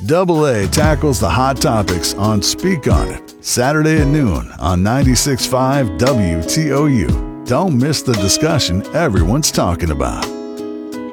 Double A tackles the hot topics on Speak On It, Saturday at noon on 96.5 WTOU. Don't miss the discussion everyone's talking about.